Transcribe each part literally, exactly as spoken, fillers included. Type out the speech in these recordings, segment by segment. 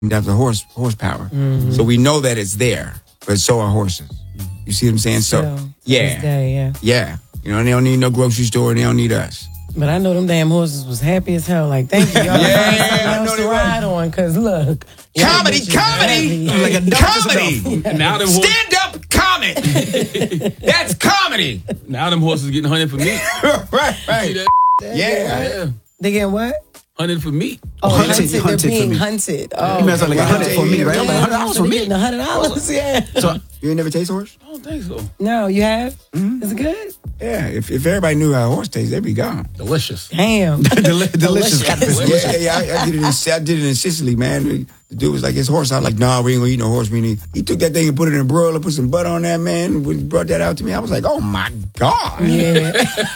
That's the horse horsepower. Mm-hmm. So we know that it's there, but so are horses. You see what I'm saying? So, Still, yeah. Day, yeah. Yeah. You know, they don't need no grocery store. They don't need us. But I know them damn horses was happy as hell. Like, thank you. Y'all Yeah, I know to they ride on, because look. Comedy, comedy, Like a comedy. Now them horses, Stand up comedy. That's comedy. now them horses getting hunted for meat. right, See right. that? Yeah. Yeah. They getting what? Hunted for meat. Oh, hunted, hunted. They're hunted being for me. hunted. Oh, You must have like a hundred for me, right? I'm like, hundred dollars for me. Getting a hundred dollars, yeah. So you ain't never taste horse? I don't think so. No, you have? Mm-hmm. Is it good? Yeah. If if everybody knew how a horse tastes, they'd be gone. Delicious. Damn. Deli- delicious. Yeah, yeah. I, I did it. In, I did it in Sicily, man. The dude was like, "It's horse." I was like, "Nah, we ain't gonna eat no horse meat." He took that thing and put it in a broiler, put some butter on that, man. When he brought that out to me, I was like, "Oh my god!" Yeah.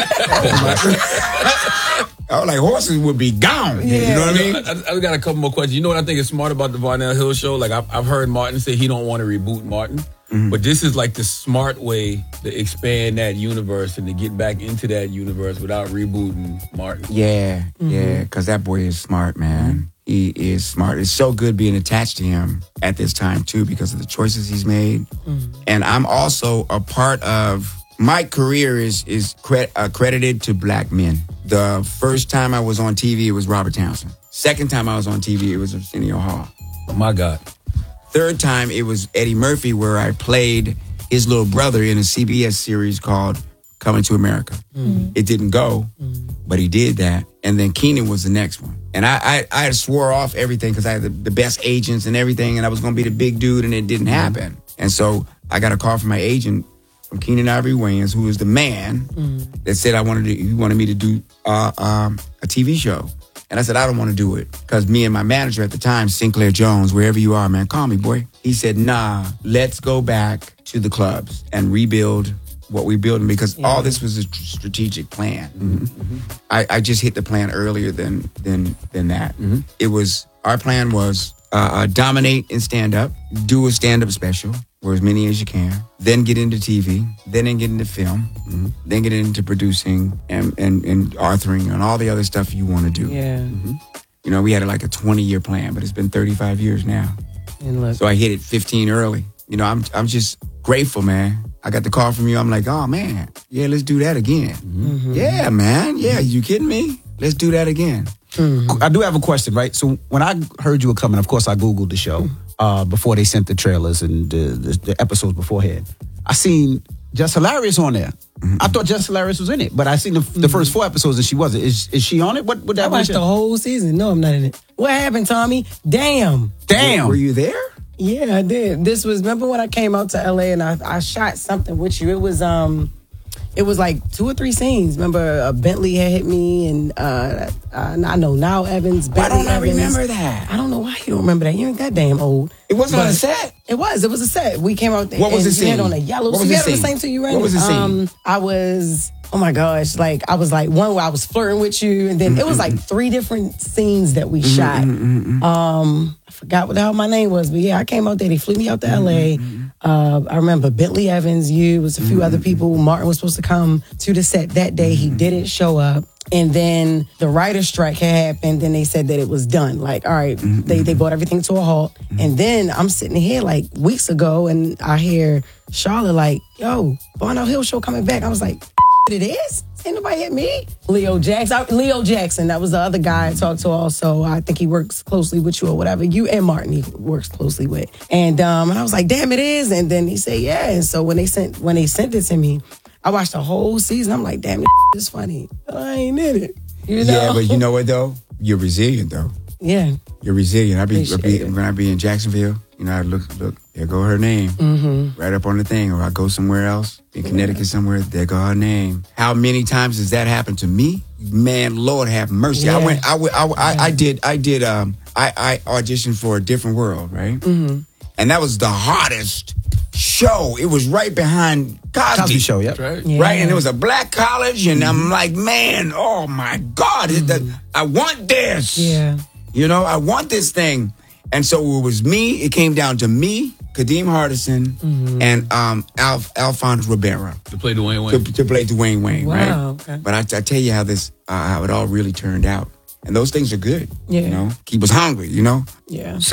I was like, horses would be gone. Yeah. You know what I mean? I, I got a couple more questions. You know what I think is smart about the Varnell Hill show? Like I've, I've heard Martin say he don't want to reboot Martin, Mm-hmm. but this is like the smart way to expand that universe and to get back into that universe without rebooting Martin. Yeah, yeah. Because that boy is smart, man. He is smart. It's so good being attached to him at this time too, because of the choices he's made. And I'm also a part of. My career is is cred, uh, credited to black men. The first time I was on T V, it was Robert Townsend. Second time I was on T V, it was Arsenio Hall. Oh my God. Third time, it was Eddie Murphy, where I played his little brother in a C B S series called Coming to America. Mm-hmm. It didn't go, mm-hmm. but he did that. And then Keenan was the next one. And I I, I swore off everything because I had the, the best agents and everything, and I was going to be the big dude, and it didn't happen. And so I got a call from my agent, from Keenan Ivory Wayans, who was the man mm. that said I wanted to, he wanted me to do uh, um, a T V show. And I said, I don't want to do it. Because me and my manager at the time, Sinclair Jones, wherever you are, man, call me, boy. He said, nah, let's go back to the clubs and rebuild what we're building. Because yeah. all this was a strategic plan. Mm-hmm. Mm-hmm. I, I just hit the plan earlier than than than that. Mm-hmm. It was, our plan was uh, uh, dominate in stand-up, do a stand-up special, or as many as you can, then get into T V, then get into film, mm-hmm. then get into producing and, and, and authoring and all the other stuff you want to do. Yeah. Mm-hmm. You know, we had like a twenty-year plan, but it's been thirty-five years now. And look, so I hit it fifteen early. You know, I'm I'm just grateful, man. I got the call from you. I'm like, oh, man, yeah, let's do that again. Mm-hmm. Yeah, man. Yeah, you kidding me? Let's do that again. Mm-hmm. I do have a question, right? So when I heard you were coming, of course, I Googled the show. Mm-hmm. Uh, before they sent the trailers and the, the, the episodes beforehand. I seen Jess Hilarious on there. Mm-hmm. I thought Jess Hilarious was in it, but I seen the, mm-hmm. the first four episodes and she wasn't. Is, is she on it? What would that I watched the whole season. No, I'm not in it. What happened, Tommy? Damn. Damn. Were, were you there? Yeah, I did. This was, remember when I came out to L A and I, I shot something with you? It was, um, it was like two or three scenes. Remember, uh, Bentley had hit me, and uh, uh, I know now Evans. Bentley Why don't I Evans. remember that? I don't know why you don't remember that. You ain't that damn old. It wasn't on a set. It was. It was a set. We came out there. What was the scene? Had on a yellow. What was so the had on the scene? same to you, right? What was the scene? Um, I was. Oh my gosh! Like I was like one where I was flirting with you, and then mm-hmm. it was like three different scenes that we mm-hmm, shot. Mm-hmm. Um, I forgot what the hell my name was, but yeah, I came out there. They flew me out to L A. Mm-hmm. Uh, I remember Bentley Evans, you, was a few mm-hmm. other people. Martin was supposed to come to the set that day. He didn't show up. And then the writer's strike had happened, and they said that it was done. Like, all right, mm-hmm. they, they brought everything to a halt. Mm-hmm. And then I'm sitting here like weeks ago, and I hear Charlotte like, yo, Varnell Hill show coming back. I was like, it is? Ain't nobody hit me. Leo Jackson. Leo Jackson, that was the other guy I talked to also. I think he works closely with you or whatever. You and Martin he works closely with. And um, and I was like, damn, it is. And then he said, yeah. And so when they sent when they sent it to me, I watched the whole season. I'm like, damn, this is funny. I ain't in it. You know? Yeah, but you know what, though? You're resilient, though. Yeah. You're resilient. I be, I be when I be in Jacksonville, you know, I look, look, there go her name. Mm-hmm. Right up on the thing. Or I go somewhere else, in Connecticut somewhere, there go her name. How many times has that happened to me? Man, Lord have mercy. Yeah. I went, I, went, I, I, I did, I did, um, I, I auditioned for A Different World, right? Mm-hmm. And that was the hardest show. It was right behind Cosby. Cosby Show, yep. Right. Yeah. Right, and it was a black college, and mm-hmm. I'm like, man, oh my God, mm-hmm. the, I want this. Yeah. You know, I want this thing. And so it was me, it came down to me, Kadeem Hardison, mm-hmm. and um, Alf, Alphonse Ribeiro. To play Dwayne Wayne. To, to play Dwayne Wayne, wow, right? Okay. But I, I tell you how this, uh, how it all really turned out. And those things are good, yeah. you know? Keep us hungry, you know? Yeah. So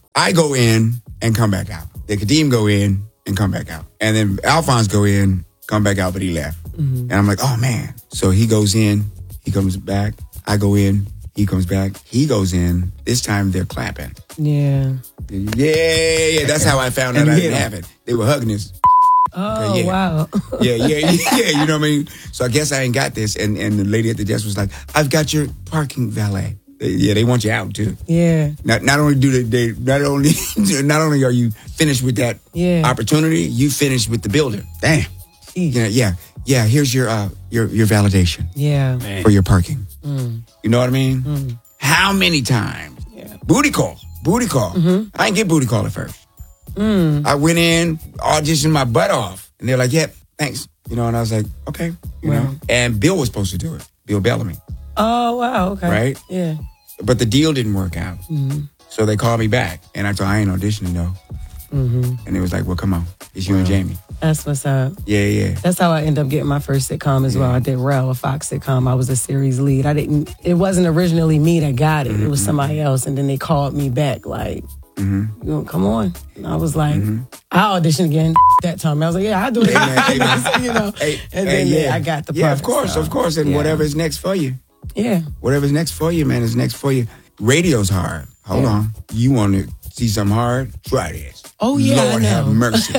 I go in and come back out. The Kadeem go in and come back out. And then Alphonse go in, come back out, but he left. Mm-hmm. And I'm like, oh, man. So he goes in, he comes back. I go in, he comes back. He goes in. This time they're clapping. Yeah. Yeah, yeah. That's how I found out I didn't have it. They were hugging us. Oh, yeah. wow. yeah, yeah, yeah. You know what I mean? So I guess I ain't got this. And, and the lady at the desk was like, I've got your parking valet. Yeah, they want you out too. Yeah. Not not only do they, they not only not only are you finished with that yeah. opportunity, you finished with the builder. Damn. Yeah, yeah, yeah. Here's your uh your your validation. Yeah. Man. For your parking. Mm. You know what I mean? Mm. How many times? Yeah. Booty call, booty call. Mm-hmm. I didn't get booty call at first. Mm. I went in, auditioned my butt off, and they're like, "Yep, yeah, thanks." You know, and I was like, "Okay," you wow. know. And Bill was supposed to do it. Bill Bellamy. Oh wow. Okay. Right. Yeah. But the deal didn't work out. Mm-hmm. So they called me back. And I told I ain't auditioning, though. Mm-hmm. And it was like, well, come on. It's you wow. and Jamie. That's what's up. Yeah, yeah. That's how I ended up getting my first sitcom as yeah. well. I did Rel, a Fox sitcom. I was a series lead. I didn't, it wasn't originally me that got it. Mm-hmm. It was somebody else. And then they called me back like, mm-hmm. you know, come on. And I was like, mm-hmm. I auditioned again that time. I was like, yeah, I'll do it. Hey, man, you know. Hey, and then hey, yeah. I got the part. Yeah, of course, so, of course. And yeah. whatever's next for you. Yeah. Whatever's next for you, man, is next for you. Radio's hard. Hold yeah. on. You want to see something hard? Try this. Oh, yeah. Lord have mercy.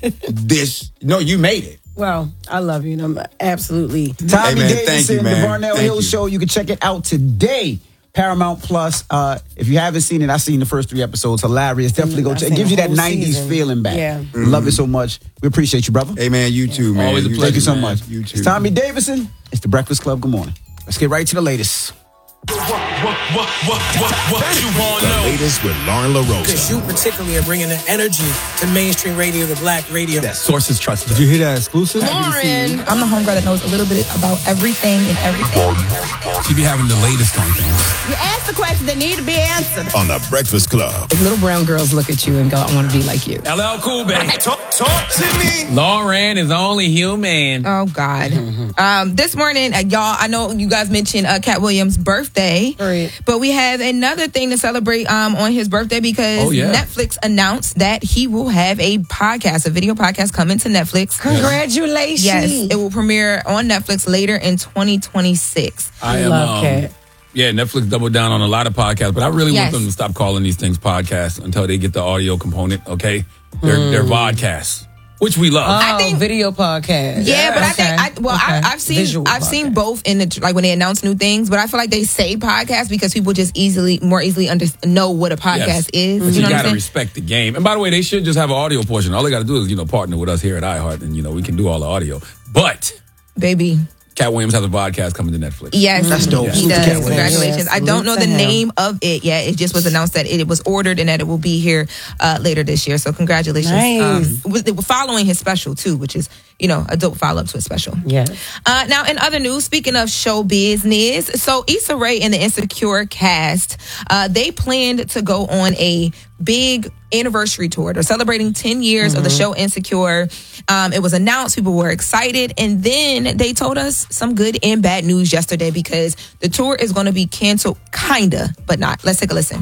This, no, you made it. Well, I love you. And I'm absolutely. Tommy hey, man, Davidson, you, the Varnell thank Hill you. Show. You can check it out today. Paramount Plus. Uh, if you haven't seen it, I've seen the first three episodes. Hilarious. Definitely go check it. It gives you that nineties season. Feeling back. Yeah. Mm-hmm. Love it so much. We appreciate you, brother. Hey, man, you too, man. Always a pleasure. Thank you so man. much. You too. It's Tommy Davidson. It's The Breakfast Club. Good morning. Let's get right to the latest. What, what, what, what, what, what you want to know? The latest with Lauren LaRosa. Because you particularly are bringing the energy to mainstream radio, the black radio. That sources trusted. Did you hear that exclusive? Lauren. I'm the homegirl that knows a little bit about everything and everything. She be having the latest on things. You ask the questions that need to be answered. On The Breakfast Club. If little brown girls look at you and go, I want to be like you. L L Cool, baby. Talk, talk to me. Lauren is only human. Oh, God. um, this morning, uh, y'all, I know you guys mentioned uh, Cat Williams' birthday. Right. But we have another thing to celebrate um, on his birthday because oh, yeah. Netflix announced that he will have a podcast, a video podcast coming to Netflix. Congratulations. Yes, it will premiere on Netflix later in twenty twenty-six. I am, love um, Cat. Yeah, Netflix doubled down on a lot of podcasts, but I really Yes. want them to stop calling these things podcasts until they get the audio component, okay? They're, Mm. they're vodcasts, which we love. Oh, I think- video podcast. Yeah, but I Okay. think I well Okay. I, I've seen Visual I've seen podcast. both in the like when they announce new things, but I feel like they say podcast because people just easily more easily under, know what a podcast Yes. is. But You you, know what I'm gotta saying? respect the game. And by the way, they should just have an audio portion. All they gotta do is, you know, partner with us here at iHeart, and you know, we can do all the audio. But Baby. Cat Williams has a podcast coming to Netflix. Yes, That's dope. he Salute to does. Cat Williams. Congratulations. Yes, I don't know salute the to him. name of it yet. It just was announced that it was ordered and that it will be here uh, later this year. So congratulations. Nice. Um, with- following his special too, which is, you know, a dope follow-up to a special. Yes. Uh, now, in other news, speaking of show business, so Issa Rae and the Insecure cast, uh, they planned to go on a big anniversary tour. They're celebrating ten years mm-hmm. of the show Insecure. Um, it was announced. People were excited. And then they told us some good and bad news yesterday because the tour is going to be canceled, kinda, but not. Let's take a listen.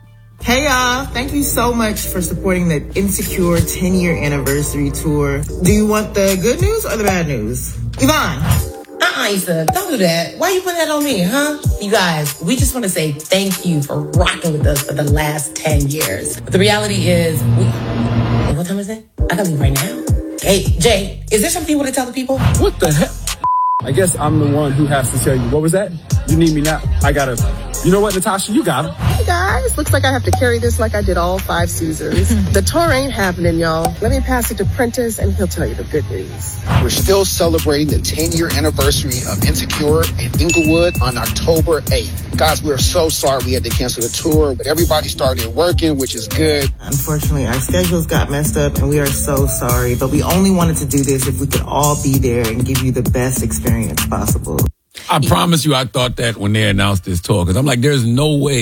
Hey y'all, thank you so much for supporting the Insecure ten year anniversary tour. Do you want the good news or the bad news? Yvonne. Uh-uh, Issa, don't do that. Why you putting that on me, huh? You guys, we just want to say thank you for rocking with us for the last ten years. But the reality is, we... Hey, what time is it? I gotta leave right now. Hey, Jay, is there something you want to tell the people? What the heck? I guess I'm the one who has to tell you. What was that? You need me now. I gotta. You know what, Natasha? You got him. Hey guys, looks like I have to carry this like I did all five Caesars. The tour ain't happening, y'all. Let me pass it to Prentice and he'll tell you the good news. We're still celebrating the ten year anniversary of Insecure in Inglewood on October eighth. Guys, we're so sorry we had to cancel the tour, but everybody started working, which is good. Unfortunately, our schedules got messed up and we are so sorry, but we only wanted to do this if we could all be there and give you the best experience possible. I promise you, I thought that when they announced this tour, because I'm like, there's no way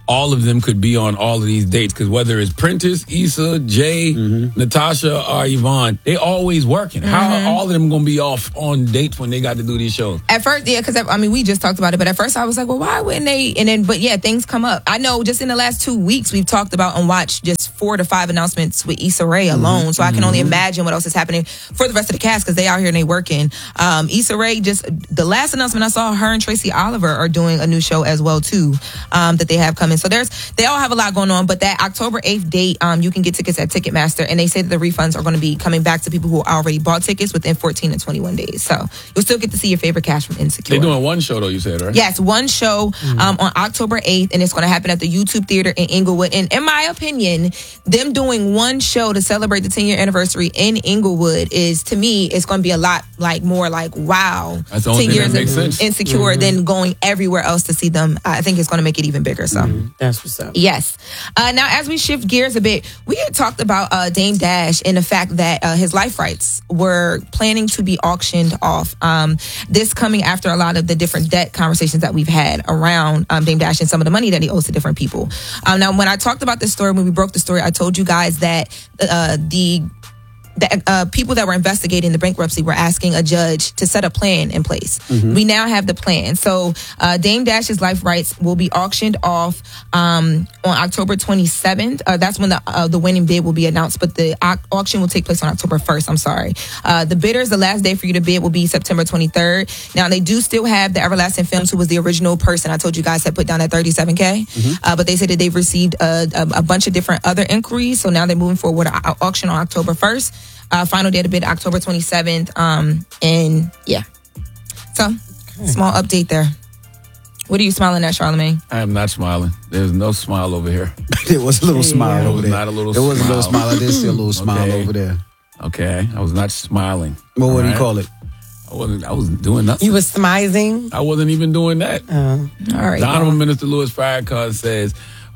all of them could be on all of these dates. Because whether it's Prentice, Issa, Jay, mm-hmm. Natasha, or Yvonne, they always working. Mm-hmm. How are all of them going to be off on dates when they got to do these shows? At first, yeah, because I mean, we just talked about it, but at first I was like, well, why wouldn't they? And then, but yeah, things come up. I know just in the last two weeks, we've talked about and watched just four to five announcements with Issa Rae alone. Mm-hmm. So I can only imagine what else is happening for the rest of the cast because they out here and they working. Um, Issa Rae, just the last announcement I saw, her and Tracy Oliver are doing a new show as well too, um, that they have coming. So there's, they all have a lot going on, but that October eighth date, um, you can get tickets at Ticketmaster, and they say that the refunds are going to be coming back to people who already bought tickets within fourteen to twenty-one days. So you'll still get to see your favorite cast from Insecure. They're doing one show though, you said, right? Yes, one show mm-hmm. um, on October eighth, and it's going to happen at the YouTube Theater in Inglewood. And in my opinion, them doing one show to celebrate the ten-year anniversary in Inglewood is, to me, it's going to be a lot like more like, wow, That's the only ten thing years that makes of sense. Insecure Mm-hmm. than going everywhere else to see them. I think it's going to make it even bigger. So mm-hmm. That's what's up. Yes. Uh, now, as we shift gears a bit, we had talked about uh, Dame Dash and the fact that uh, his life rights were planning to be auctioned off. Um, this coming after a lot of the different debt conversations that we've had around um, Dame Dash and some of the money that he owes to different people. Um, now, when I talked about this story, when we broke the story, I told you guys that uh, the The uh, people that were investigating the bankruptcy were asking a judge to set a plan in place. Mm-hmm. We now have the plan. So uh, Dame Dash's life rights will be auctioned off um, on October twenty-seventh. Uh, that's when the uh, the winning bid will be announced, but the au- auction will take place on October first. I'm sorry. Uh, the bidders, the last day for you to bid will be September twenty-third. Now, they do still have the Everlasting Films, who was the original person I told you guys had put down at thirty-seven K. Mm-hmm. Uh, but they said that they've received a, a, a bunch of different other inquiries. So now they're moving forward with an auction on October first. Uh, final day to bid October twenty-seventh. Um, and yeah. So, okay. Small update there. What are you smiling at, Charlamagne? I am not smiling. There's no smile over here. There was a little yeah, smile yeah. over there. Not a little there smile. was a little smile. I did see a little smile okay. over there. Okay. I was not smiling. Well, what All do you right? call it? I wasn't I wasn't doing nothing. You were smizing? I wasn't even doing that. Oh. All right. The Honorable Minister Louis Farrakhan says,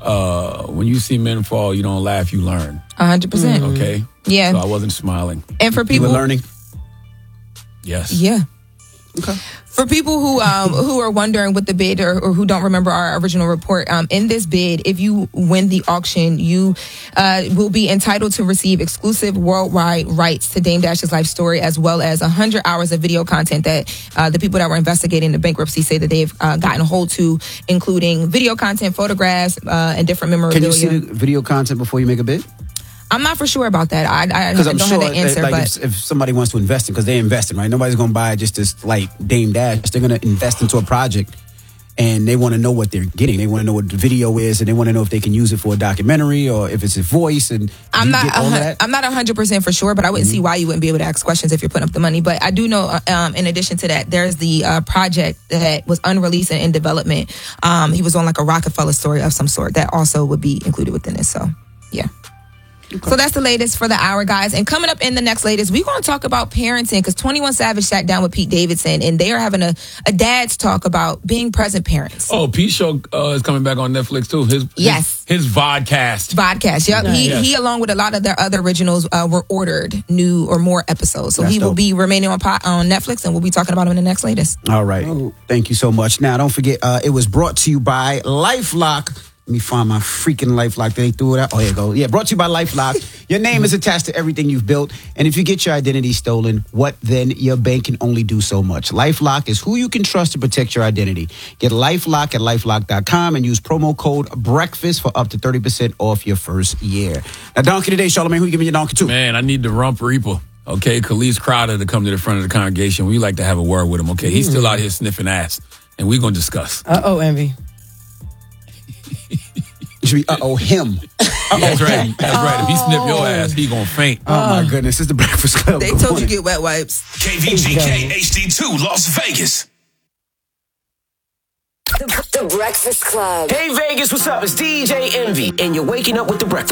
uh, when you see men fall, you don't laugh, you learn. one hundred percent. Mm. Okay? Yeah. So I wasn't smiling. And for people... You were learning? Yes. Yeah. Okay. For people who um who are wondering what the bid or, or who don't remember our original report, um in this bid, if you win the auction, you uh will be entitled to receive exclusive worldwide rights to Dame Dash's life story, as well as one hundred hours of video content that uh, the people that were investigating the bankruptcy say that they've uh, gotten a hold to, including video content, photographs, uh, and different memorabilia. Can you see the video content before you make a bid? I'm not for sure about that. I, I, I Because don't I'm have sure the answer, that, like, but if, if somebody wants to invest in, because they're investing, right? Nobody's going to buy just this like Dame Dash. They're going to invest into a project, and they want to know what they're getting. They want to know what the video is, and they want to know if they can use it for a documentary or if it's a voice. And I'm you not. get all A, that. I'm not one hundred percent for sure, but I wouldn't mm-hmm. see why you wouldn't be able to ask questions if you're putting up the money. But I do know, um, in addition to that, there's the uh, project that was unreleased and in development. Um, he was on like a Rockefeller story of some sort that also would be included within this. So, yeah. Okay. So that's the latest for the hour, guys. And coming up in the next latest, we're going to talk about parenting, because twenty-one Savage sat down with Pete Davidson, and they are having a, a dad's talk about being present parents. Oh, Pete's show uh, is coming back on Netflix too. His yes, his, his vodcast. Vodcast. Yep. He yes. he along with a lot of their other originals uh, were ordered new or more episodes. So That's he dope. will be remaining on po- on Netflix, and we'll be talking about him in the next latest. All right. Thank you so much. Now, don't forget, uh, it was brought to you by LifeLock. Let me find my freaking LifeLock. They threw it out. Oh, here you go. Yeah, brought to you by LifeLock. Your name is attached to everything you've built. And if you get your identity stolen, what then? Your bank can only do so much. LifeLock is who you can trust to protect your identity. Get LifeLock at LifeLock dot com and use promo code BREAKFAST for up to thirty percent off your first year. Now, donkey today, Charlamagne, who you giving your donkey to? Man, I need the Rump Reaper. Okay, Khalees Crowder to come to the front of the congregation. We like to have a word with him, okay? He's still out here sniffing ass, and we're going to discuss. Uh-oh, Envy. It should be uh-oh, him. Uh-oh, That's right. That's right. If he snip your ass, he going to faint. Oh, my goodness. It's the Breakfast Club. They Good told you morning. get wet wipes. K V G K H D two, Las Vegas. The, the Breakfast Club. Hey Vegas, what's up? It's D J Envy, and you're waking up with the Breakfast